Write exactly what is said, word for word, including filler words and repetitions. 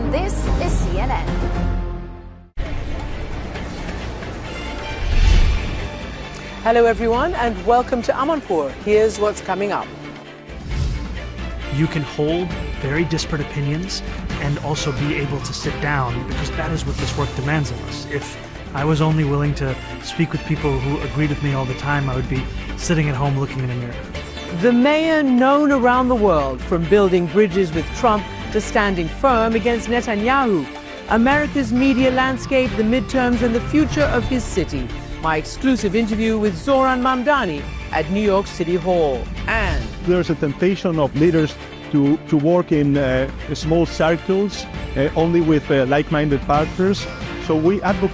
This is C N N. Hello everyone and welcome to Amanpour. Here's what's coming up. You can hold very disparate opinions and also be able to sit down, because that is what this work demands of us. If I was only willing to speak with people who agreed with me all the time, I would be sitting at home looking in a mirror. The mayor known around the world, from building bridges with Trump to standing firm against Netanyahu. America's media landscape, the midterms and the future of his city. My exclusive interview with Zoran Mamdani at New York City Hall. And there's a temptation of leaders to, to work in uh, small circles, uh, only with uh, like-minded partners. So we advocate